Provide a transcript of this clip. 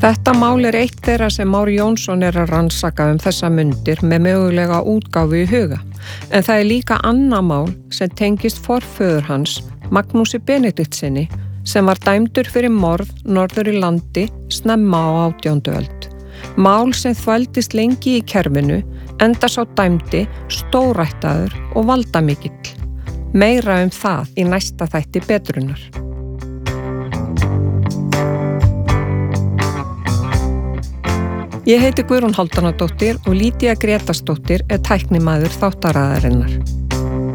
Þetta mál eitt þeirra sem Már Jónsson að rannsaka þessa mundir með mögulega útgáfu í huga. En það líka annað mál sem tengist forföður hans, Magnúsi Benediktsinni, sem var dæmdur fyrir morð norður í landi snemma á 18. öld. Mál sem þvældist lengi í kerfinu, enda sá dæmdi stórættaður og valdamikill. Meira það í næsta þætti Betrunar. Ég heiti Guðrún Hálfdánardóttir og Lýdía Grétarsdóttir tæknimaður þáttaraðarinnar.